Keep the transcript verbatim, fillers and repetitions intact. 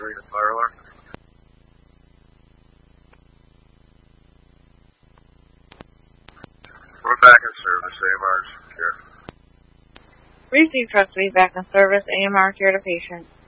during the fire alarm. We're back in service, A M R's care. Receive trust to be back in service, A M R care to patient.